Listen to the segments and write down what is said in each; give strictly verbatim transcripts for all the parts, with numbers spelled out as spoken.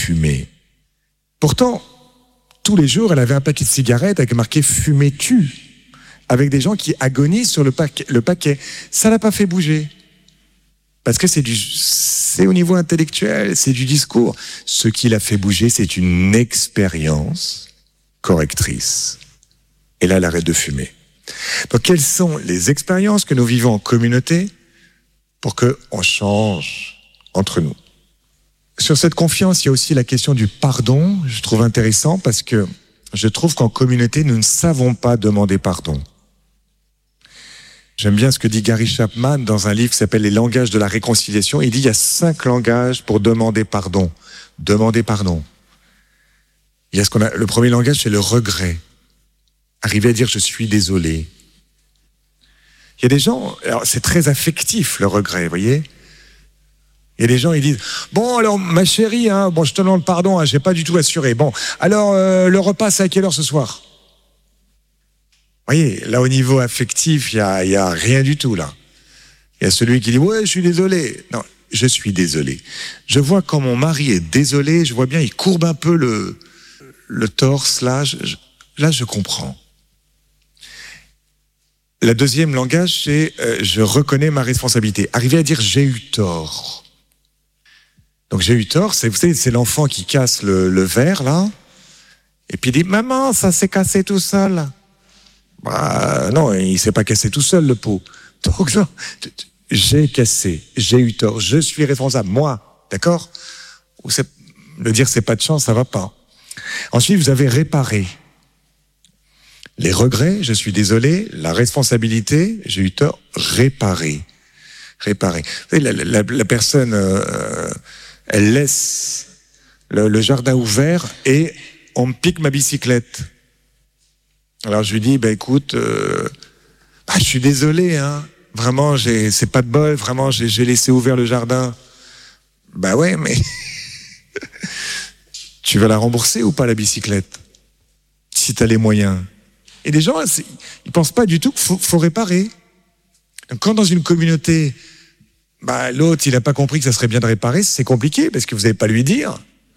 fumer. Pourtant, tous les jours, elle avait un paquet de cigarettes avec marqué « Fumais-tu » avec des gens qui agonisent sur le paquet. Le paquet. Ça l'a pas fait bouger. Parce que c'est du, c'est au niveau intellectuel, c'est du discours. Ce qui l'a fait bouger, c'est une expérience correctrice. Et là, elle arrête de fumer. Donc, quelles sont les expériences que nous vivons en communauté pour qu'on change entre nous? Sur cette confiance, il y a aussi la question du pardon. Je trouve intéressant parce que je trouve qu'en communauté, nous ne savons pas demander pardon. J'aime bien ce que dit Gary Chapman dans un livre qui s'appelle « Les langages de la réconciliation ». Il dit il y a cinq langages pour demander pardon. Demander pardon. Il y a ce qu'on a, le premier langage, c'est le regret. Arriver à dire « je suis désolé ». Il y a des gens, alors c'est très affectif le regret, vous voyez. Il y a des gens, ils disent « bon alors ma chérie, hein, bon je te demande pardon, hein, j'ai pas du tout assuré. Bon, alors euh, le repas c'est à quelle heure ce soir ?» Vous voyez, là au niveau affectif, il y a, il y a rien du tout là. Il y a celui qui dit « ouais, je suis désolé ». Non, je suis désolé. Je vois quand mon mari est désolé, je vois bien, il courbe un peu le, le torse, là, je, je, là je comprends. Le deuxième langage, c'est euh, « je reconnais ma responsabilité ». Arriver à dire « j'ai eu tort ». Donc j'ai eu tort, c'est, vous savez, c'est l'enfant qui casse le, le verre, là, et puis il dit « maman, ça s'est cassé tout seul ». Bah, non, il s'est pas cassé tout seul, le pot. Donc, non, j'ai cassé, j'ai eu tort, je suis responsable, moi, d'accord? Ou c'est, le dire c'est pas de chance, ça va pas. Ensuite, vous avez réparé. Les regrets, je suis désolé, la responsabilité, j'ai eu tort, réparer. Réparer. Vous savez, la, la, la personne, euh, elle laisse le, le jardin ouvert et on me pique ma bicyclette. Alors je lui dis, bah écoute, euh, bah, je suis désolé, hein. Vraiment, j'ai, c'est pas de bol. Vraiment, j'ai, j'ai laissé ouvert le jardin. Bah ouais, mais tu vas la rembourser ou pas la bicyclette si t'as les moyens. Et les gens, ils pensent pas du tout qu'il faut, faut réparer. Quand dans une communauté, bah l'autre, il a pas compris que ça serait bien de réparer, c'est compliqué parce que vous n'allez pas lui dire.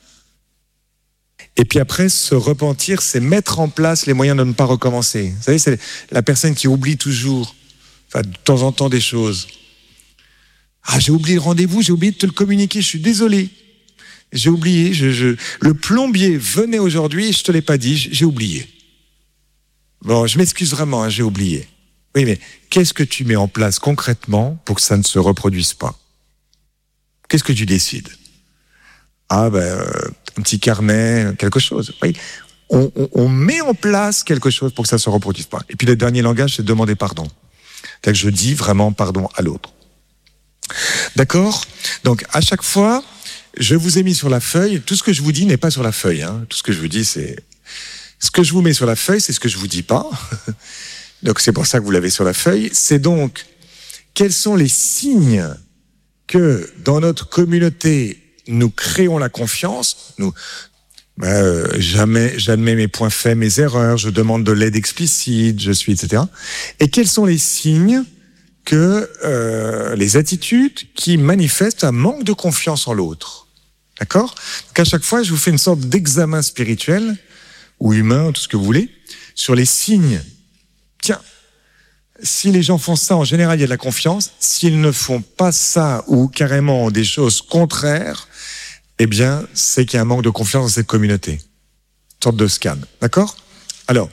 Et puis après, se repentir, c'est mettre en place les moyens de ne pas recommencer. Vous savez, c'est la personne qui oublie toujours, enfin, de temps en temps des choses. Ah, j'ai oublié le rendez-vous, j'ai oublié de te le communiquer, je suis désolé. J'ai oublié, je, je... le plombier venait aujourd'hui, je te l'ai pas dit, j'ai oublié. Bon, je m'excuse vraiment, hein, j'ai oublié. Oui, mais qu'est-ce que tu mets en place concrètement pour que ça ne se reproduise pas? Qu'est-ce que tu décides? Ah, ben... Euh... un petit carnet, quelque chose. Oui. On, on, on met en place quelque chose pour que ça ne se reproduise pas. Et puis le dernier langage, c'est demander pardon. C'est-à-dire que je dis vraiment pardon à l'autre. D'accord? Donc, à chaque fois, je vous ai mis sur la feuille, tout ce que je vous dis n'est pas sur la feuille. Hein. Tout ce que je vous dis, c'est... Ce que je vous mets sur la feuille, c'est ce que je vous dis pas. Donc, c'est pour ça que vous l'avez sur la feuille. C'est donc, quels sont les signes que dans notre communauté, nous créons la confiance, nous, ben, euh, jamais, j'admets mes points faibles, mes erreurs, je demande de l'aide explicite, je suis, et cetera. Et quels sont les signes que, euh, les attitudes qui manifestent un manque de confiance en l'autre? D'accord? Donc à chaque fois, je vous fais une sorte d'examen spirituel, ou humain, tout ce que vous voulez, sur les signes. Tiens, si les gens font ça, en général, il y a de la confiance. S'ils ne font pas ça, ou carrément des choses contraires, eh bien, c'est qu'il y a un manque de confiance dans cette communauté. Une sorte de scan. D'accord? Alors,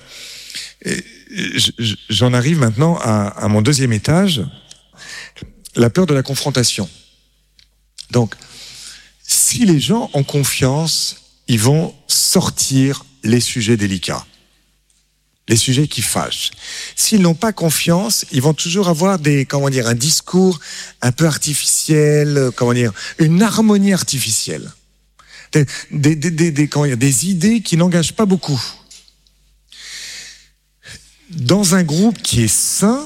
j'en arrive maintenant à, à mon deuxième étage, la peur de la confrontation. Donc, si les gens ont confiance, ils vont sortir les sujets délicats, les sujets qui fâchent. S'ils n'ont pas confiance, ils vont toujours avoir des, comment dire, un discours un peu artificiel, comment dire, une harmonie artificielle, des, des, des, des, des, comment dire, des idées qui n'engagent pas beaucoup. Dans un groupe qui est sain,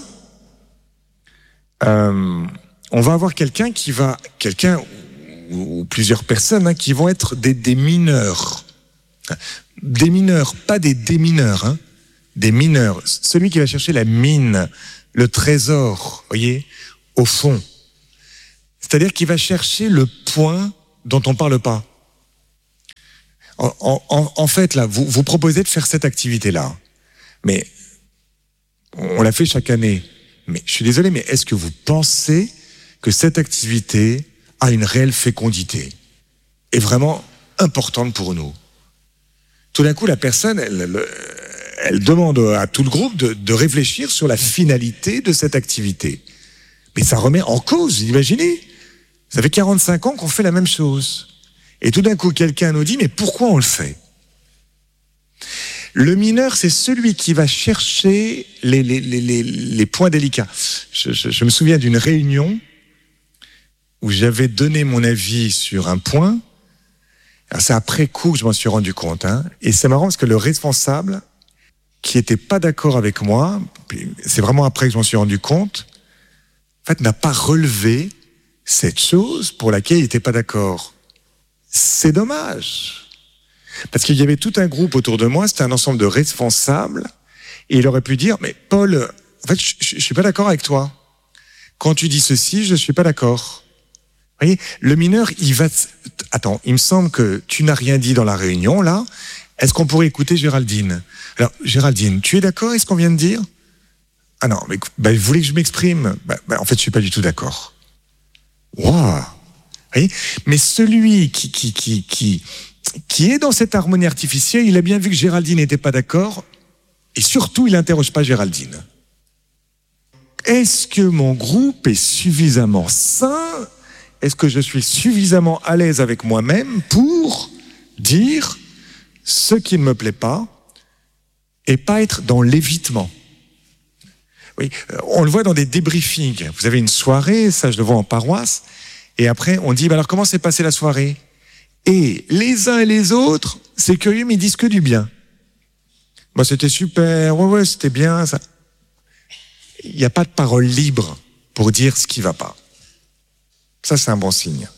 euh, on va avoir quelqu'un qui va, quelqu'un ou, ou plusieurs personnes hein, qui vont être des, des mineurs, des mineurs, pas des démineurs, hein. Des mineurs, celui qui va chercher la mine, le trésor, voyez, au fond. C'est-à-dire qu'il va chercher le point dont on ne parle pas. En, en, en fait, là, vous, vous proposez de faire cette activité-là. Mais on l'a fait chaque année. Mais je suis désolé, mais est-ce que vous pensez que cette activité a une réelle fécondité, est vraiment importante pour nous? Tout d'un coup, la personne, elle, elle, elle demande à tout le groupe de, de réfléchir sur la finalité de cette activité. Mais ça remet en cause, imaginez. Ça fait quarante-cinq ans qu'on fait la même chose. Et tout d'un coup, quelqu'un nous dit, mais pourquoi on le fait? Le mineur, c'est celui qui va chercher les, les, les, les, les points délicats. Je, je, je me souviens d'une réunion où j'avais donné mon avis sur un point. Alors c'est après coup que je m'en suis rendu compte. Hein. Et c'est marrant parce que le responsable, qui n'était pas d'accord avec moi, c'est vraiment après que je m'en suis rendu compte, en fait, n'a pas relevé cette chose pour laquelle il n'était pas d'accord. C'est dommage. Parce qu'il y avait tout un groupe autour de moi, c'était un ensemble de responsables, et il aurait pu dire, mais Paul, en fait, je ne suis pas d'accord avec toi. Quand tu dis ceci, je ne suis pas d'accord. Vous voyez, le mineur, il va... Attends, il me semble que tu n'as rien dit dans la réunion, là. Est-ce qu'on pourrait écouter Géraldine? Alors, Géraldine, tu es d'accord avec ce qu'on vient de dire? Ah non, mais bah, vous voulez que je m'exprime? bah, bah, En fait, je ne suis pas du tout d'accord. Waouh! Mais celui qui, qui, qui, qui, qui est dans cette harmonie artificielle, il a bien vu que Géraldine n'était pas d'accord, et surtout, il n'interroge pas Géraldine. Est-ce que mon groupe est suffisamment sain? Est-ce que je suis suffisamment à l'aise avec moi-même pour dire ce qui ne me plaît pas et pas être dans l'évitement? Oui, on le voit dans des débriefings. Vous avez une soirée, ça je le vois en paroisse, et après on dit, bah alors comment s'est passée la soirée? Et les uns et les autres, c'est curieux, mais ils disent que du bien. Bah c'était super, ouais ouais, c'était bien, ça. Il n'y a pas de parole libre pour dire ce qui ne va pas. Ça, c'est un bon signe.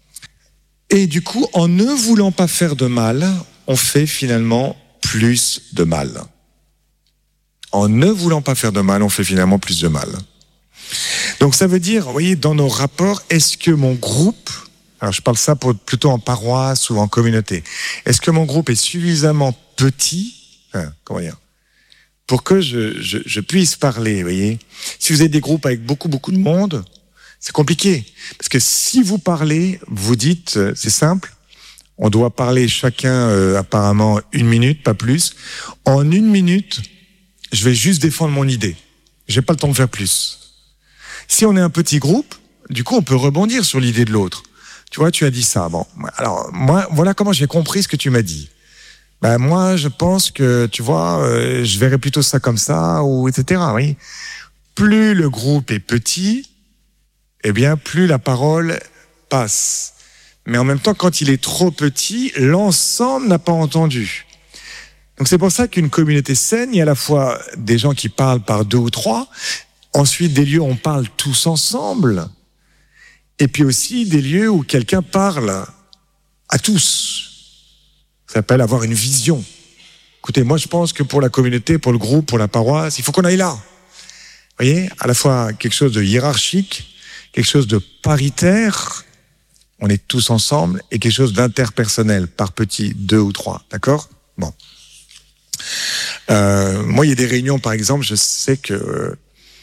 Et du coup, en ne voulant pas faire de mal, on fait finalement plus de mal. En ne voulant pas faire de mal, on fait finalement plus de mal. Donc ça veut dire, vous voyez, dans nos rapports, est-ce que mon groupe, alors je parle ça pour, plutôt en paroisse ou en communauté, est-ce que mon groupe est suffisamment petit, hein, comment dire, pour que je, je, je puisse parler, vous voyez? Si vous avez des groupes avec beaucoup, beaucoup de monde, c'est compliqué. Parce que si vous parlez, vous dites, c'est simple, on doit parler chacun euh, apparemment une minute, pas plus. En une minute, je vais juste défendre mon idée. J'ai pas le temps de faire plus. Si on est un petit groupe, du coup, on peut rebondir sur l'idée de l'autre. Tu vois, tu as dit ça. Bon, alors moi, voilà comment j'ai compris ce que tu m'as dit. Ben moi, je pense que, tu vois, euh, je verrais plutôt ça comme ça, ou et cetera. Oui. Plus le groupe est petit, eh bien, plus la parole passe. Mais en même temps, quand il est trop petit, l'ensemble n'a pas entendu. Donc c'est pour ça qu'une communauté saine, il y a à la fois des gens qui parlent par deux ou trois, ensuite des lieux où on parle tous ensemble, et puis aussi des lieux où quelqu'un parle à tous. Ça s'appelle avoir une vision. Écoutez, moi je pense que pour la communauté, pour le groupe, pour la paroisse, il faut qu'on aille là. Vous voyez, à la fois quelque chose de hiérarchique, quelque chose de paritaire, on est tous ensemble, et quelque chose d'interpersonnel, par petits, deux ou trois, d'accord? Bon. Euh, moi, il y a des réunions, par exemple, je sais que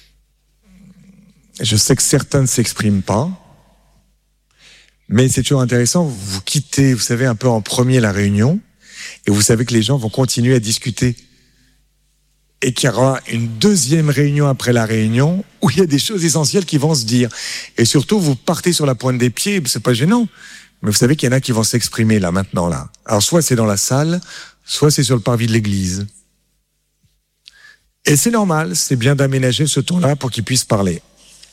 je sais que certains ne s'expriment pas, mais c'est toujours intéressant, vous quittez, vous savez, un peu en premier la réunion, et vous savez que les gens vont continuer à discuter. Et qu'il y aura une deuxième réunion après la réunion où il y a des choses essentielles qui vont se dire. Et surtout, vous partez sur la pointe des pieds, c'est pas gênant. Mais vous savez qu'il y en a qui vont s'exprimer là, maintenant, là. Alors, soit c'est dans la salle, soit c'est sur le parvis de l'église. Et c'est normal, c'est bien d'aménager ce temps-là pour qu'ils puissent parler.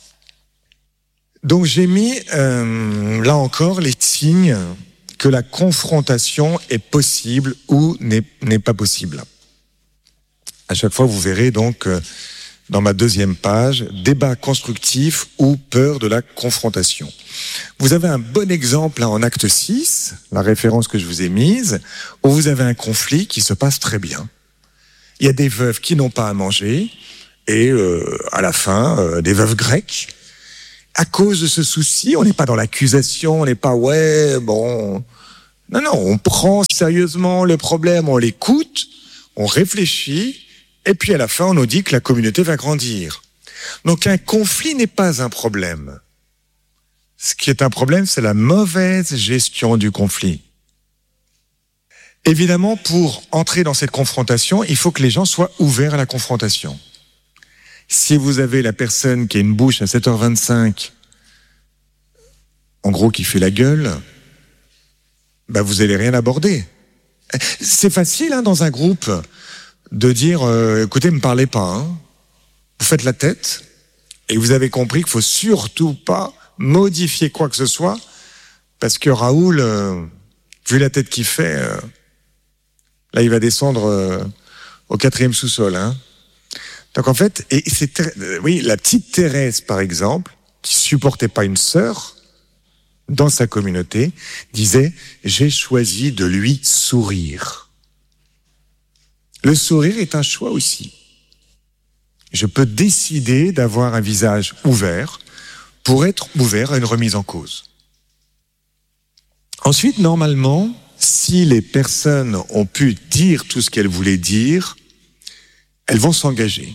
Donc, j'ai mis, euh, là encore, les signes que la confrontation est possible ou n'est, n'est pas possible. À chaque fois, vous verrez donc euh, dans ma deuxième page, débat constructif ou peur de la confrontation. Vous avez un bon exemple là en acte six, la référence que je vous ai mise, où vous avez un conflit qui se passe très bien. Il y a des veuves qui n'ont pas à manger et euh, à la fin, euh, des veuves grecques. À cause de ce souci, on n'est pas dans l'accusation, on n'est pas « ouais, bon, Non, non, on prend sérieusement le problème, on l'écoute, on réfléchit, et puis à la fin, on nous dit que la communauté va grandir. Donc un conflit n'est pas un problème. Ce qui est un problème, c'est la mauvaise gestion du conflit. Évidemment, pour entrer dans cette confrontation, il faut que les gens soient ouverts à la confrontation. Si vous avez la personne qui a une bouche à sept heures vingt-cinq, en gros qui fait la gueule, bah vous n'allez rien aborder. C'est facile hein, dans un groupe de dire euh, écoutez, me parlez pas. Hein. Vous faites la tête et vous avez compris qu'il faut surtout pas modifier quoi que ce soit parce que Raoul, euh, vu la tête qu'il fait, euh, là il va descendre euh, au quatrième sous-sol. Hein. Donc en fait, et c'est euh, oui, la petite Thérèse par exemple, qui supportait pas une sœur dans sa communauté, disait j'ai choisi de lui sourire. Le sourire est un choix aussi. Je peux décider d'avoir un visage ouvert pour être ouvert à une remise en cause. Ensuite, normalement, si les personnes ont pu dire tout ce qu'elles voulaient dire, elles vont s'engager.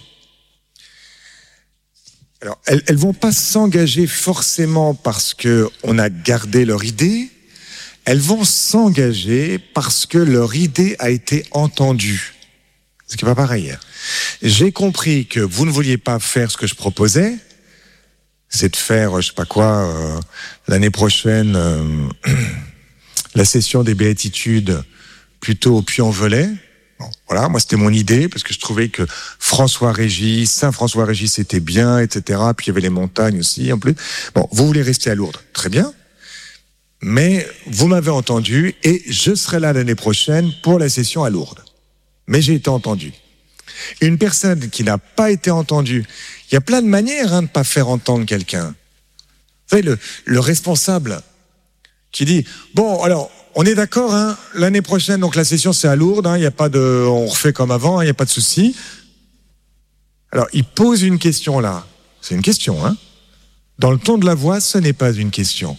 Alors, elles, elles vont pas s'engager forcément parce que on a gardé leur idée. Elles vont s'engager parce que leur idée a été entendue. Ce qui n'est pas pareil. J'ai compris que vous ne vouliez pas faire ce que je proposais, c'est de faire, je sais pas quoi, euh, l'année prochaine, euh, la session des béatitudes plutôt au Puy-en-Velay. Bon, voilà, moi c'était mon idée parce que je trouvais que François-Régis, Saint-François-Régis c'était bien, et cetera. Puis il y avait les montagnes aussi en plus. Bon, vous voulez rester à Lourdes, très bien. Mais vous m'avez entendu et je serai là l'année prochaine pour la session à Lourdes. Mais j'ai été entendu. Une personne qui n'a pas été entendue, il y a plein de manières hein, de ne pas faire entendre quelqu'un. Vous savez, le, le responsable qui dit « Bon, alors, on est d'accord, hein, l'année prochaine, donc la session c'est à Lourdes, hein, y a pas de, on refait comme avant, il hein, n'y a pas de souci. » Alors, il pose une question là. C'est une question, hein. Dans le ton de la voix, ce n'est pas une question.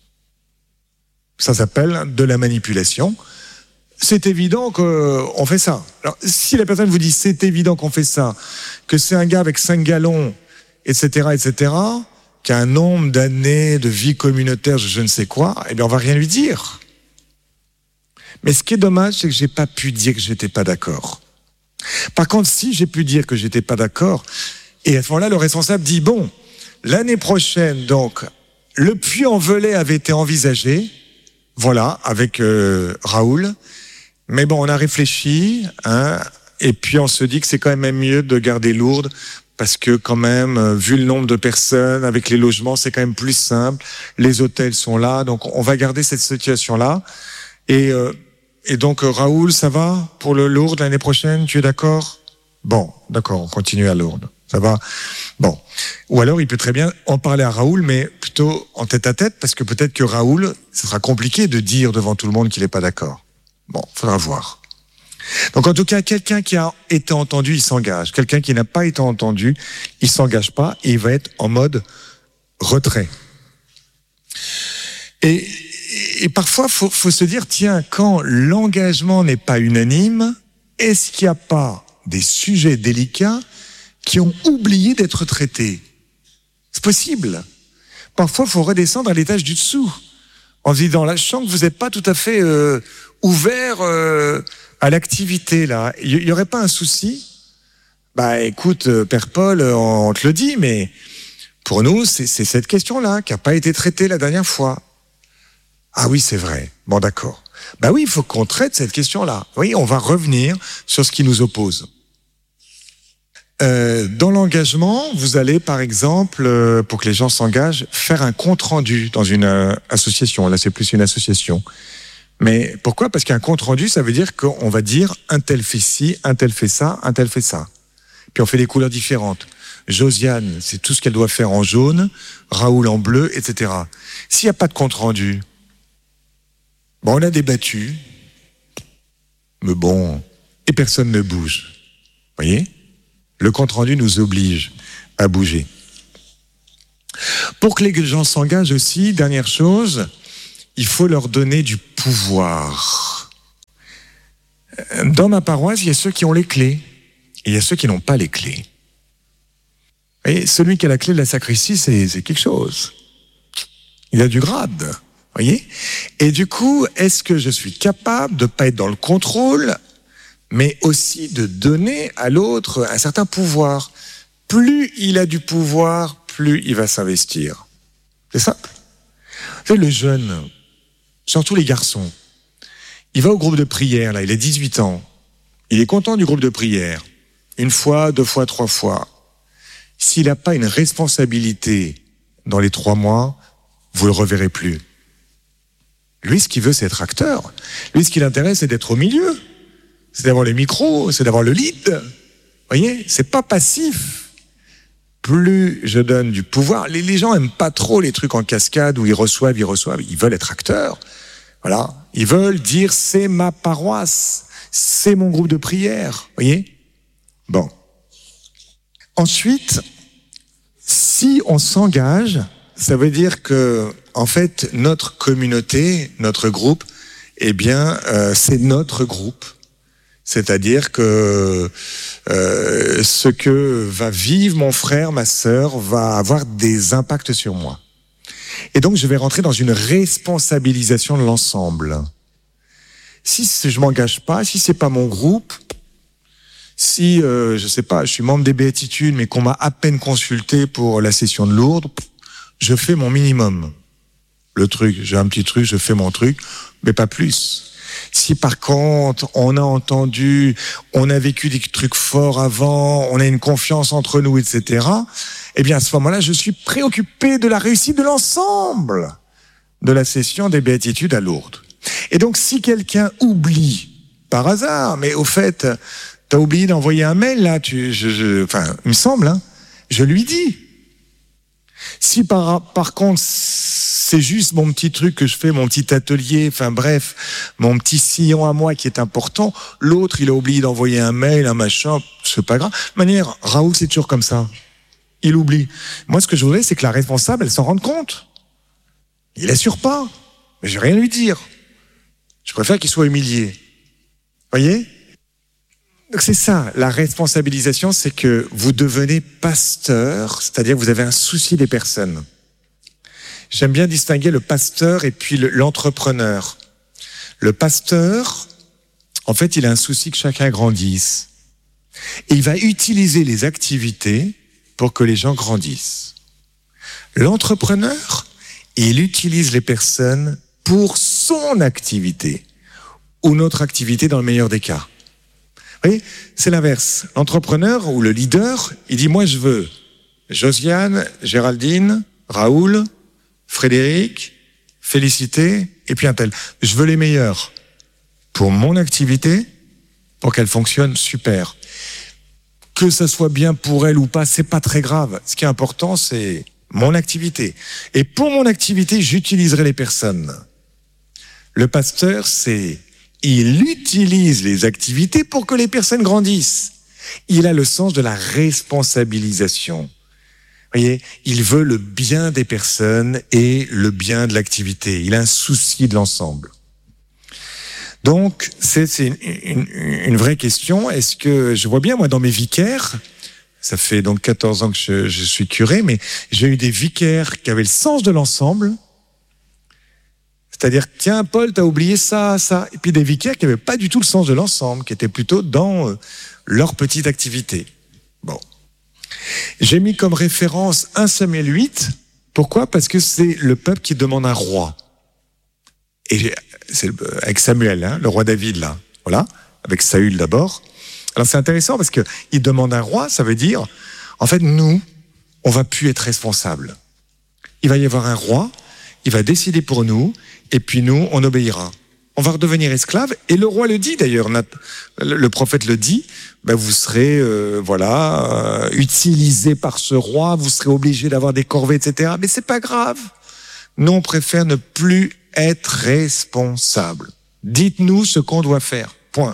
Ça s'appelle de la manipulation. C'est évident qu'on fait ça. Alors, si la personne vous dit c'est évident qu'on fait ça, que c'est un gars avec cinq galons, et cetera, et cetera, qui a un nombre d'années de vie communautaire, je ne sais quoi, eh bien, on va rien lui dire. Mais ce qui est dommage, c'est que j'ai pas pu dire que j'étais pas d'accord. Par contre, si j'ai pu dire que j'étais pas d'accord, et à ce moment-là, le responsable dit bon, l'année prochaine, donc, le Puy-en-Velay avait été envisagé, voilà, avec euh, Raoul. Mais bon, on a réfléchi, hein, et puis on se dit que c'est quand même mieux de garder Lourdes, parce que quand même, vu le nombre de personnes, avec les logements, c'est quand même plus simple. Les hôtels sont là, donc on va garder cette situation-là. Et, euh, et donc, Raoul, ça va pour le Lourdes l'année prochaine? Tu es d'accord? Bon, d'accord, on continue à Lourdes. Ça va? Bon. Ou alors, il peut très bien en parler à Raoul, mais plutôt en tête à tête, parce que peut-être que Raoul, ce sera compliqué de dire devant tout le monde qu'il n'est pas d'accord. Bon, faudra voir. Donc en tout cas, quelqu'un qui a été entendu, il s'engage. Quelqu'un qui n'a pas été entendu, il s'engage pas et il va être en mode retrait. Et, et parfois, faut, faut se dire, tiens, quand l'engagement n'est pas unanime, est-ce qu'il n'y a pas des sujets délicats qui ont oublié d'être traités? C'est possible. Parfois, il faut redescendre à l'étage du dessous. En se disant, là, je sens que vous n'êtes pas tout à fait euh, ouvert euh, à l'activité, là. Il n'y aurait pas un souci? Bah, écoute, euh, Père Paul, on, on te le dit, mais pour nous, c'est, c'est cette question-là qui n'a pas été traitée la dernière fois. Ah oui, c'est vrai. Bon, d'accord. Bah oui, il faut qu'on traite cette question-là. Oui, on va revenir sur ce qui nous oppose. Euh, dans l'engagement, vous allez, par exemple, euh, pour que les gens s'engagent, faire un compte-rendu dans une euh, association. Là, c'est plus une association. Mais pourquoi? Parce qu'un compte-rendu, ça veut dire qu'on va dire un tel fait ci, un tel fait ça, un tel fait ça. Puis on fait des couleurs différentes. Josiane, c'est tout ce qu'elle doit faire en jaune, Raoul en bleu, et cetera. S'il n'y a pas de compte-rendu, bon, on a débattu, mais bon, et personne ne bouge. Vous voyez? Le compte-rendu nous oblige à bouger. Pour que les gens s'engagent aussi, dernière chose, il faut leur donner du pouvoir. Dans ma paroisse, il y a ceux qui ont les clés et il y a ceux qui n'ont pas les clés. Et celui qui a la clé de la sacristie, c'est, c'est quelque chose. Il a du grade, voyez. Et du coup, est-ce que je suis capable de ne pas être dans le contrôle, mais aussi de donner à l'autre un certain pouvoir? Plus il a du pouvoir, plus il va s'investir. C'est simple. Vous savez, le jeune, surtout les garçons, il va au groupe de prière, là, il a dix-huit ans. Il est content du groupe de prière. Une fois, deux fois, trois fois. S'il n'a pas une responsabilité dans les trois mois, vous le reverrez plus. Lui, ce qu'il veut, c'est être acteur. Lui, ce qui l'intéresse, c'est d'être au milieu. C'est d'avoir les micros, c'est d'avoir le lead. Vous voyez, c'est pas passif. Plus je donne du pouvoir, les, les gens aiment pas trop les trucs en cascade où ils reçoivent, ils reçoivent. Ils veulent être acteurs. Voilà. Ils veulent dire, c'est ma paroisse, c'est mon groupe de prière. Vous voyez? Bon. Ensuite, si on s'engage, ça veut dire que, en fait, notre communauté, notre groupe, eh bien, euh, c'est notre groupe. C'est-à-dire que euh, ce que va vivre mon frère, ma sœur, va avoir des impacts sur moi. Et donc, je vais rentrer dans une responsabilisation de l'ensemble. Si je m'engage pas, si c'est pas mon groupe, si, euh, je sais pas, je suis membre des Béatitudes, mais qu'on m'a à peine consulté pour la session de Lourdes, je fais mon minimum. Le truc, j'ai un petit truc, je fais mon truc, mais pas plus. Si par contre, on a entendu, on a vécu des trucs forts avant, on a une confiance entre nous, et cetera, eh bien, à ce moment-là, je suis préoccupé de la réussite de l'ensemble de la session des Béatitudes à Lourdes. Et donc, si quelqu'un oublie, par hasard, mais au fait, t'as oublié d'envoyer un mail, là, tu, je, je, enfin, il me semble, hein, je lui dis. Si par, par contre, c'est juste mon petit truc que je fais, mon petit atelier, enfin bref, mon petit sillon à moi qui est important, l'autre, il a oublié d'envoyer un mail, un machin, c'est pas grave. De toute manière, Raoul, c'est toujours comme ça. Il oublie. Moi, ce que je voudrais, c'est que la responsable, elle s'en rende compte. Il assure pas. Mais je vais rien lui dire. Je préfère qu'il soit humilié. Voyez? Donc c'est ça, la responsabilisation, c'est que vous devenez pasteur, c'est-à-dire que vous avez un souci des personnes. J'aime bien distinguer le pasteur et puis le, l'entrepreneur. Le pasteur, en fait, il a un souci que chacun grandisse. Et il va utiliser les activités pour que les gens grandissent. L'entrepreneur, il utilise les personnes pour son activité ou notre activité dans le meilleur des cas. Vous voyez, c'est l'inverse. L'entrepreneur ou le leader, il dit, moi je veux Josiane, Géraldine, Raoul, Frédéric, Félicité, et puis un tel. Je veux les meilleurs pour mon activité, pour qu'elle fonctionne super. Que ça soit bien pour elle ou pas, c'est pas très grave. Ce qui est important, c'est mon activité. Et pour mon activité, j'utiliserai les personnes. Le pasteur, c'est il utilise les activités pour que les personnes grandissent. Il a le sens de la responsabilisation. Vous voyez, il veut le bien des personnes et le bien de l'activité. Il a un souci de l'ensemble. Donc, c'est, c'est une, une, une vraie question. Est-ce que, je vois bien, moi, dans mes vicaires, ça fait donc quatorze ans que je, je suis curé, mais j'ai eu des vicaires qui avaient le sens de l'ensemble. C'est-à-dire, tiens, Paul, t'as oublié ça, ça. Et puis des vicaires qui n'avaient pas du tout le sens de l'ensemble, qui étaient plutôt dans euh, leur petite activité. Bon. J'ai mis comme référence un Samuel huit. Pourquoi? Parce que c'est le peuple qui demande un roi. Et c'est avec Samuel, hein, le roi David, là. Voilà. Avec Saül d'abord. Alors c'est intéressant parce que il demande un roi, ça veut dire, en fait, nous, on va plus être responsables. Il va y avoir un roi, il va décider pour nous, et puis nous, on obéira. On va redevenir esclaves, et le roi le dit d'ailleurs, le prophète le dit, ben vous serez euh, voilà euh, utilisé par ce roi, vous serez obligé d'avoir des corvées, et cetera. Mais c'est pas grave. Nous, on préfère ne plus être responsable. Dites-nous ce qu'on doit faire. Point.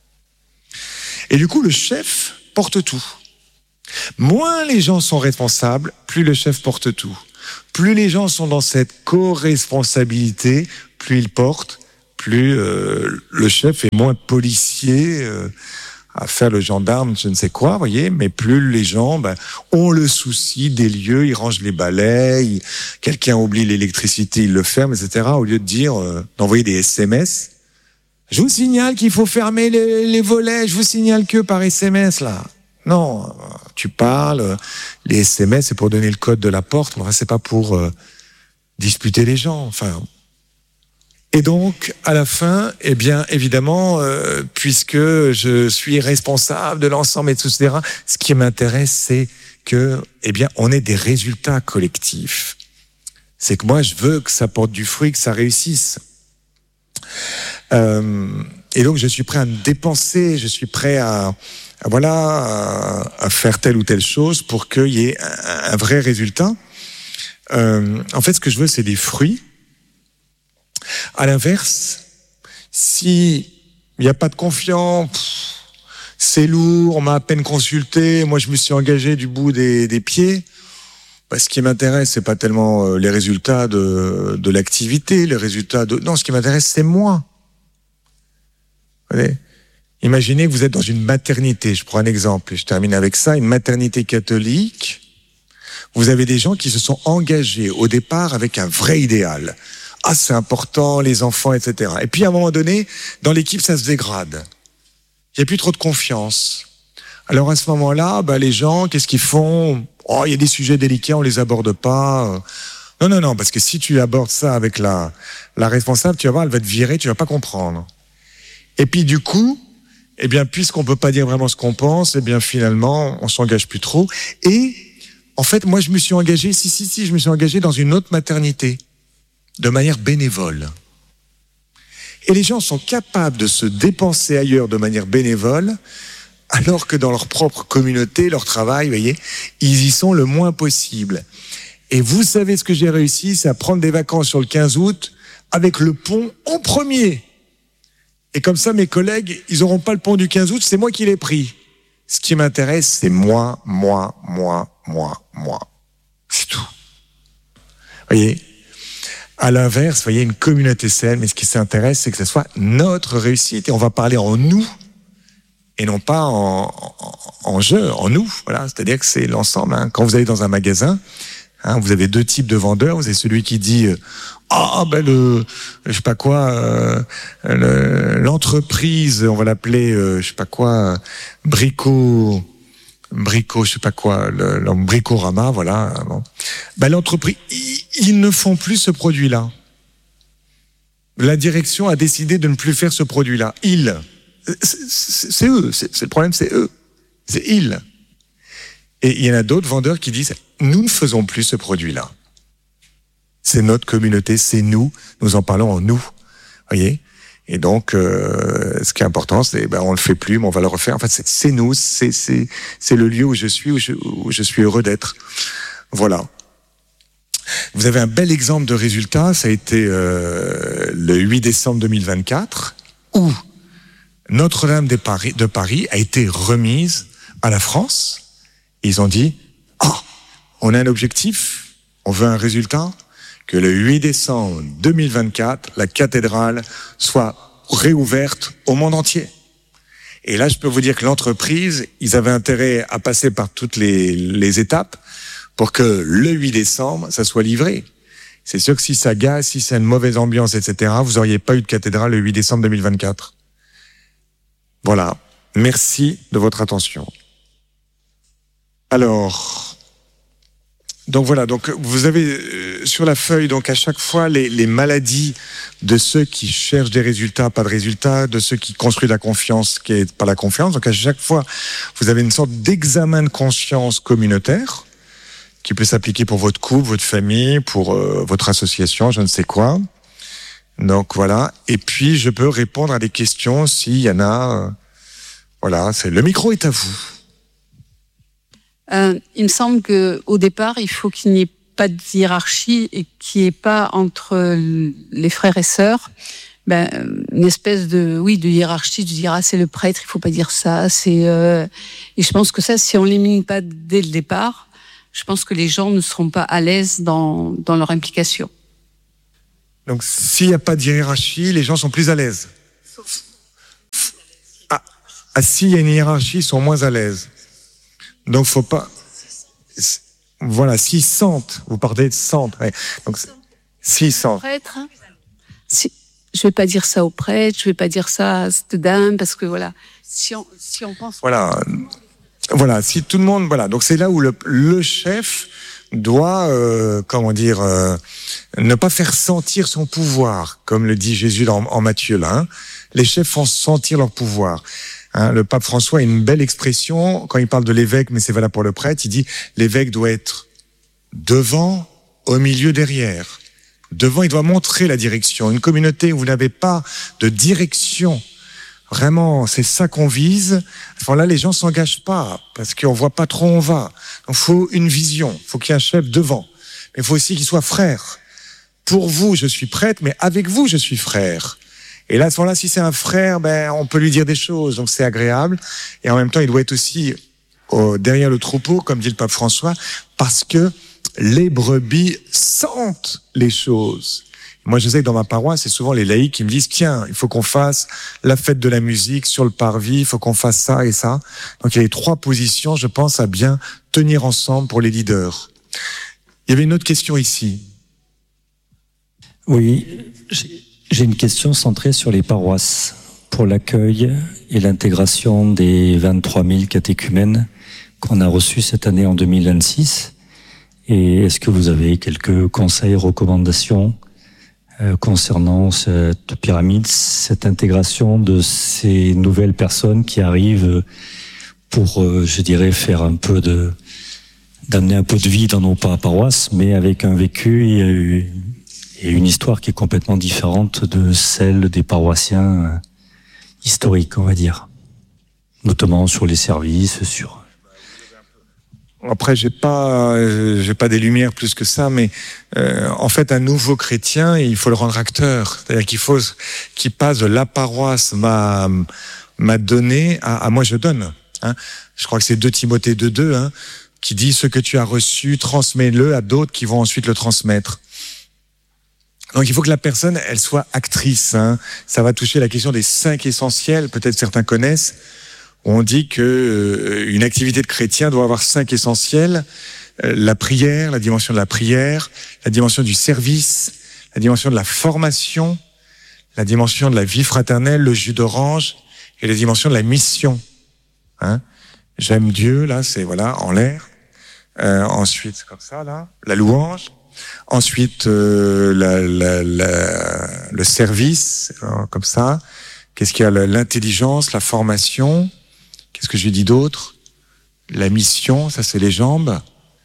Et du coup, le chef porte tout. Moins les gens sont responsables, plus le chef porte tout. Plus les gens sont dans cette co-responsabilité, plus ils portent, plus euh, le chef est moins policier euh, à faire le gendarme, je ne sais quoi, vous voyez, mais plus les gens ben, ont le souci des lieux, ils rangent les balais, ils, quelqu'un oublie l'électricité, il le ferme, et cetera. Au lieu de dire, euh, d'envoyer des S M S, je vous signale qu'il faut fermer les, les volets, je vous signale que par S M S, là. Non, tu parles, les S M S, c'est pour donner le code de la porte, mais enfin, c'est pas pour euh, disputer les gens, enfin... Et donc, à la fin, eh bien, évidemment, euh, puisque je suis responsable de l'ensemble, et et cetera, ce qui m'intéresse, c'est que, eh bien, on ait des résultats collectifs. C'est que moi, je veux que ça porte du fruit, que ça réussisse. Euh, et donc, je suis prêt à me dépenser, je suis prêt à, à voilà, à, à faire telle ou telle chose pour qu'il y ait un, un vrai résultat. Euh, en fait, ce que je veux, c'est des fruits. À l'inverse, si il n'y a pas de confiance, pff, c'est lourd, on m'a à peine consulté, moi je me suis engagé du bout des, des pieds, bah, ce qui m'intéresse, c'est pas tellement les résultats de, de l'activité, les résultats de... Non, ce qui m'intéresse, c'est moi. Vous voyez ? Imaginez que vous êtes dans une maternité, je prends un exemple, et je termine avec ça, une maternité catholique, vous avez des gens qui se sont engagés au départ avec un vrai idéal. Ah, c'est important, les enfants, et cetera. Et puis, à un moment donné, dans l'équipe, ça se dégrade. Il n'y a plus trop de confiance. Alors, à ce moment-là, bah, les gens, qu'est-ce qu'ils font ? Oh, il y a des sujets délicats, on les aborde pas. Non, non, non, parce que si tu abordes ça avec la, la responsable, tu vas voir, elle va te virer, tu vas pas comprendre. Et puis, du coup, eh bien, puisqu'on peut pas dire vraiment ce qu'on pense, eh bien, finalement, on s'engage plus trop. Et, en fait, moi, je me suis engagé, si, si, si, je me suis engagé dans une autre maternité. De manière bénévole. Et les gens sont capables de se dépenser ailleurs de manière bénévole, alors que dans leur propre communauté, leur travail, vous voyez, ils y sont le moins possible. Et vous savez ce que j'ai réussi, c'est à prendre des vacances sur le quinze août avec le pont en premier. Et comme ça, mes collègues, ils n'auront pas le pont du quinze août, c'est moi qui l'ai pris. Ce qui m'intéresse, c'est moi, moi, moi, moi, moi. C'est tout. Vous voyez ? À l'inverse, vous voyez, une communauté saine, mais ce qui s'intéresse, c'est que ce soit notre réussite. Et on va parler en nous, et non pas en, en, en je, en nous. Voilà, c'est-à-dire que c'est l'ensemble. Hein. Quand vous allez dans un magasin, hein, vous avez deux types de vendeurs. Vous avez celui qui dit ah oh, ben le, je sais pas quoi, euh, le, l'entreprise, on va l'appeler, euh, je sais pas quoi, Brico. Brico, je sais pas quoi, le, le Bricorama, voilà. Bon. Ben, l'entreprise, ils, ils ne font plus ce produit-là. La direction a décidé de ne plus faire ce produit-là. Ils, c'est, c'est, c'est eux, c'est, c'est le problème, c'est eux, c'est ils. Et il y en a d'autres vendeurs qui disent, nous ne faisons plus ce produit-là. C'est notre communauté, c'est nous, nous en parlons en nous, voyez. Et donc, euh, ce qui est important, c'est ben on le fait plus, mais on va le refaire. En fait, c'est, c'est nous, c'est c'est c'est le lieu où je suis, où je, où je suis heureux d'être. Voilà. Vous avez un bel exemple de résultat. Ça a été euh, le huit décembre deux mille vingt-quatre, où Notre-Dame de Paris, de Paris a été remise à la France. Et ils ont dit, ah, oh, on a un objectif, on veut un résultat. Que le huit décembre deux mille vingt-quatre, la cathédrale soit réouverte au monde entier. Et là, je peux vous dire que l'entreprise, ils avaient intérêt à passer par toutes les, les étapes pour que le huit décembre, ça soit livré. C'est sûr que si ça gâche, si c'est une mauvaise ambiance, et cetera, vous n'auriez pas eu de cathédrale le huit décembre deux mille vingt-quatre. Voilà. Merci de votre attention. Alors... Donc voilà, donc vous avez euh, sur la feuille donc à chaque fois les, les maladies de ceux qui cherchent des résultats, pas de résultats, de ceux qui construisent la confiance, qui est pas la confiance. Donc à chaque fois, vous avez une sorte d'examen de conscience communautaire qui peut s'appliquer pour votre couple, votre famille, pour euh, votre association, je ne sais quoi. Donc voilà, et puis je peux répondre à des questions s'il y en a. Euh, voilà, c'est le micro est à vous. Euh, il me semble qu'au départ, il faut qu'il n'y ait pas de hiérarchie et qu'il n'y ait pas entre les frères et sœurs ben, une espèce de, oui, de hiérarchie, de dire ah, c'est le prêtre, il ne faut pas dire ça. C'est, euh... Et je pense que ça, si on ne l'élimine pas dès le départ, je pense que les gens ne seront pas à l'aise dans, dans leur implication. Donc, s'il n'y a pas de hiérarchie, les gens sont plus à l'aise. Ah, ah s'il y a une hiérarchie, ils sont moins à l'aise. Donc, faut pas... Voilà, s'ils sentent, vous parlez de sentent, ouais. Donc, s'ils sentent... Prêtre, hein. si, je vais pas dire ça au prêtre, je vais pas dire ça à cette dame, parce que voilà, si on, si on pense... Voilà, voilà, si tout le monde... Voilà, donc c'est là où le, le chef doit, euh, comment dire, euh, ne pas faire sentir son pouvoir, comme le dit Jésus dans, en Matthieu, là. Hein. Les chefs font sentir leur pouvoir. Hein, le pape François a une belle expression quand il parle de l'évêque, mais c'est valable pour le prêtre. Il dit l'évêque doit être devant, au milieu, derrière. Devant, il doit montrer la direction. Une communauté où vous n'avez pas de direction, vraiment, c'est ça qu'on vise. Enfin, là, les gens s'engagent pas parce qu'on voit pas trop où on va. Donc, faut une vision. Il faut qu'il y ait un chef devant. Mais il faut aussi qu'il soit frère. Pour vous, je suis prêtre, mais avec vous, je suis frère. Et là, à ce moment-là, si c'est un frère, ben, on peut lui dire des choses, donc c'est agréable. Et en même temps, il doit être aussi euh, derrière le troupeau, comme dit le pape François, parce que les brebis sentent les choses. Moi, je sais que dans ma paroisse, c'est souvent les laïcs qui me disent, tiens, il faut qu'on fasse la fête de la musique sur le parvis, il faut qu'on fasse ça et ça. Donc, il y a les trois positions, je pense, à bien tenir ensemble pour les leaders. Il y avait une autre question ici. Oui, j'ai... J'ai une question centrée sur les paroisses, pour l'accueil et l'intégration des vingt-trois mille catéchumènes qu'on a reçus cette année en deux mille vingt-six. Et est-ce que vous avez quelques conseils, recommandations euh, concernant cette pyramide, cette intégration de ces nouvelles personnes qui arrivent pour, euh, je dirais, faire un peu de, d'amener un peu de vie dans nos paroisses, mais avec un vécu et et une histoire qui est complètement différente de celle des paroissiens historiques, on va dire. Notamment sur les services, sur... Après, j'ai pas, j'ai pas des lumières plus que ça, mais euh, en fait, un nouveau chrétien, il faut le rendre acteur. C'est-à-dire qu'il faut qu'il passe de la paroisse m'a m'a donné à, à moi je donne. Hein. Je crois que c'est deux Timothée deux deux, hein, qui dit ce que tu as reçu, transmets-le à d'autres qui vont ensuite le transmettre. Donc il faut que la personne, elle soit actrice. Hein. Ça va toucher la question des cinq essentiels, peut-être certains connaissent. Où on dit que euh, une activité de chrétien doit avoir cinq essentiels. Euh, la prière, la dimension de la prière, la dimension du service, la dimension de la formation, la dimension de la vie fraternelle, le jus d'orange, et la dimension de la mission. Hein. J'aime Dieu, là, c'est voilà, en l'air. Euh, ensuite, comme ça, là, la louange. Ensuite, euh, la, la, la, le service, euh, comme ça. Qu'est-ce qu'il y a? L'intelligence, la formation. Qu'est-ce que j'ai dit d'autre? La mission, ça c'est les jambes.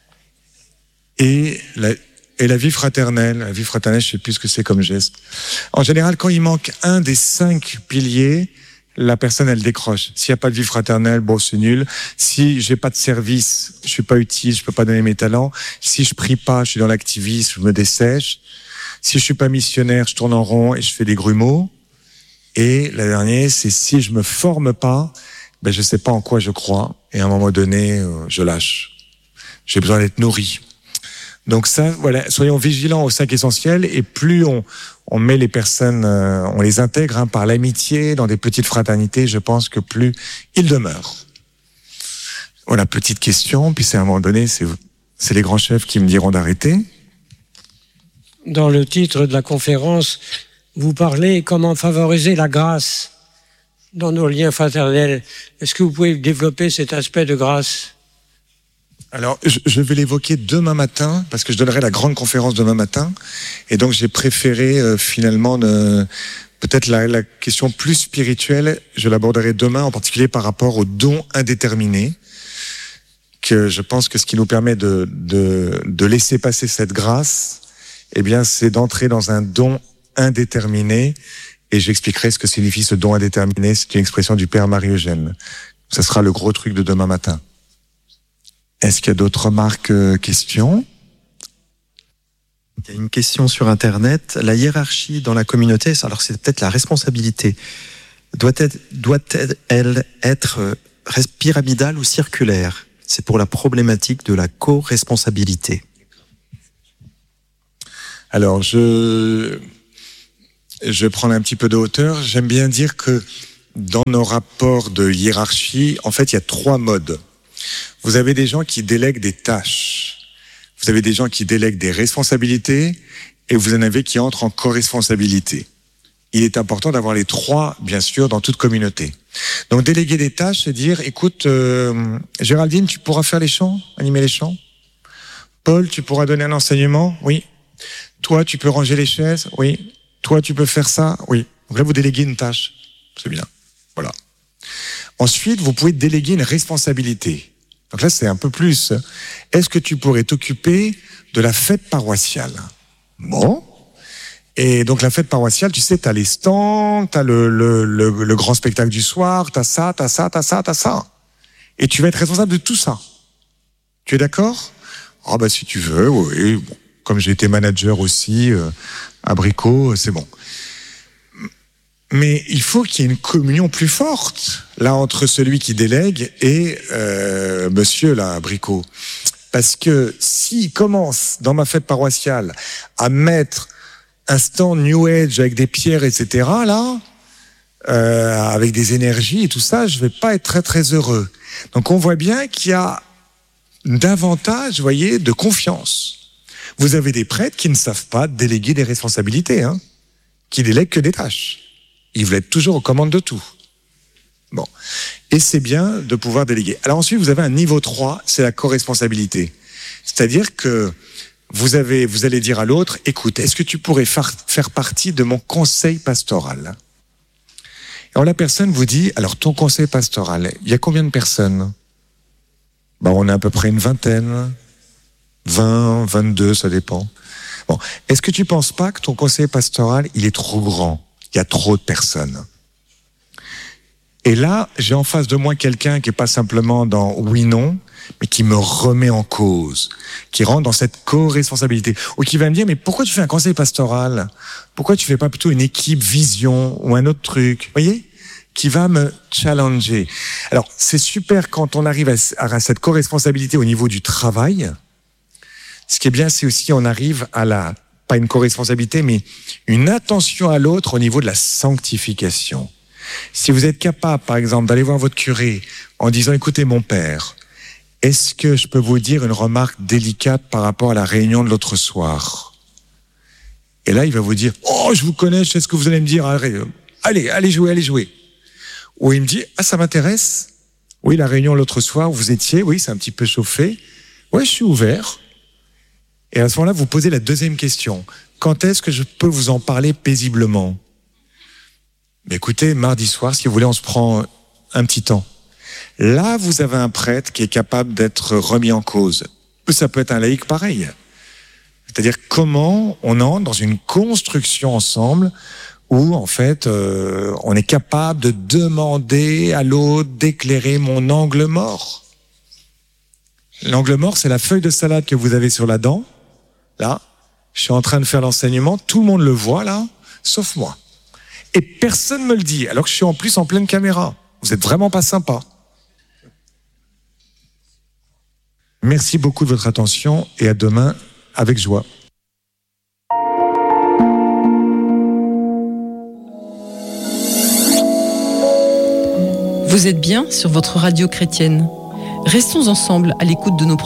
Et la, et la vie fraternelle. La vie fraternelle, je sais plus ce que c'est comme geste. En général, quand il manque un des cinq piliers, la personne, elle décroche. S'il n'y a pas de vie fraternelle, bon, c'est nul. Si j'ai pas de service, je suis pas utile, je peux pas donner mes talents. Si je prie pas, je suis dans l'activisme, je me dessèche. Si je suis pas missionnaire, je tourne en rond et je fais des grumeaux. Et la dernière, c'est si je me forme pas, ben je sais pas en quoi je crois. Et à un moment donné, euh, je lâche. J'ai besoin d'être nourri. Donc ça, voilà, soyons vigilants aux cinq essentiels. Et plus on on met les personnes, euh, on les intègre hein, par l'amitié dans des petites fraternités, je pense que plus ils demeurent. Voilà, petite question. Puis c'est à un moment donné, c'est c'est les grands chefs qui me diront d'arrêter. Dans le titre de la conférence, vous parlez comment favoriser la grâce dans nos liens fraternels. Est-ce que vous pouvez développer cet aspect de grâce ? Alors, je, je vais l'évoquer demain matin, parce que je donnerai la grande conférence demain matin. Et donc, j'ai préféré euh, finalement de, peut-être la, la question plus spirituelle, je l'aborderai demain, en particulier par rapport au don indéterminé, que je pense que ce qui nous permet de, de, de laisser passer cette grâce, eh bien, c'est d'entrer dans un don indéterminé. Et j'expliquerai ce que signifie ce don indéterminé. C'est une expression du Père Marie-Eugène. Ce sera le gros truc de demain matin. Est-ce qu'il y a d'autres remarques, euh, questions? Il y a une question sur Internet. La hiérarchie dans la communauté, alors c'est peut-être la responsabilité, doit-elle, doit-elle être pyramidale ou circulaire? C'est pour la problématique de la co-responsabilité. Alors, je... je vais prendre un petit peu de hauteur. J'aime bien dire que dans nos rapports de hiérarchie, en fait, il y a trois modes. Vous avez des gens qui délèguent des tâches. Vous avez des gens qui délèguent des responsabilités et vous en avez qui entrent en co-responsabilité. Il est important d'avoir les trois, bien sûr, dans toute communauté. Donc, déléguer des tâches, c'est dire, écoute, euh, Géraldine, tu pourras faire les chants, animer les chants. Paul, tu pourras donner un enseignement, oui. Toi, tu peux ranger les chaises, oui. Toi, tu peux faire ça, oui. Donc là, vous déléguez une tâche, c'est bien. Voilà. Ensuite, vous pouvez déléguer une responsabilité. Donc là, c'est un peu plus. Est-ce que tu pourrais t'occuper de la fête paroissiale? Bon. Et donc la fête paroissiale, tu sais, t'as les stands, t'as le, le, le, le grand spectacle du soir, t'as ça, t'as ça, t'as ça, t'as ça. Et tu vas être responsable de tout ça. Tu es d'accord? Ah bah si tu veux, oui. Bon. Comme j'ai été manager aussi euh, à Brico, c'est bon. Mais il faut qu'il y ait une communion plus forte là entre celui qui délègue et euh, monsieur là, Brico. Parce que s'il commence dans ma fête paroissiale à mettre un stand New Age avec des pierres, et cetera, là, euh, avec des énergies et tout ça, je vais pas être très très heureux. Donc on voit bien qu'il y a davantage, vous voyez, de confiance. Vous avez des prêtres qui ne savent pas déléguer des responsabilités, hein, qui délèguent que des tâches. Ils veulent être toujours aux commandes de tout. Bon. Et c'est bien de pouvoir déléguer. Alors ensuite, vous avez un niveau trois, c'est la co-responsabilité. C'est-à-dire que vous avez, vous allez dire à l'autre, écoute, est-ce que tu pourrais faire, faire partie de mon conseil pastoral? Alors la personne vous dit, alors ton conseil pastoral, il y a combien de personnes? Ben, on a à peu près une vingtaine, vingt, vingt-deux, ça dépend. Bon. Est-ce que tu penses pas que ton conseil pastoral, il est trop grand? Il y a trop de personnes. Et là, j'ai en face de moi quelqu'un qui est pas simplement dans oui-non, mais qui me remet en cause, qui rentre dans cette co-responsabilité, ou qui va me dire, mais pourquoi tu fais un conseil pastoral? Pourquoi tu fais pas plutôt une équipe vision ou un autre truc? Vous voyez? Qui va me challenger. Alors, c'est super quand on arrive à, à cette co-responsabilité au niveau du travail. Ce qui est bien, c'est aussi on arrive à la, pas une co-responsabilité, mais une attention à l'autre au niveau de la sanctification. Si vous êtes capable, par exemple, d'aller voir votre curé en disant, écoutez, mon père, est-ce que je peux vous dire une remarque délicate par rapport à la réunion de l'autre soir? Et là, il va vous dire, oh, je vous connais, je sais ce que vous allez me dire, allez, allez jouer, allez jouer. Ou il me dit, ah, ça m'intéresse. Oui, la réunion l'autre soir, où vous étiez, oui, c'est un petit peu chauffé. Ouais, je suis ouvert. Et à ce moment-là, vous posez la deuxième question. Quand est-ce que je peux vous en parler paisiblement? Mais écoutez, mardi soir, si vous voulez, on se prend un petit temps. Là, vous avez un prêtre qui est capable d'être remis en cause. Ça peut être un laïc pareil. C'est-à-dire comment on entre dans une construction ensemble où, en fait, euh, on est capable de demander à l'autre d'éclairer mon angle mort. L'angle mort, c'est la feuille de salade que vous avez sur la dent. Là, je suis en train de faire l'enseignement, tout le monde le voit là, sauf moi. Et personne me le dit, alors que je suis en plus en pleine caméra. Vous êtes vraiment pas sympa. Merci beaucoup de votre attention et à demain avec joie. Vous êtes bien sur votre radio chrétienne. Restons ensemble à l'écoute de nos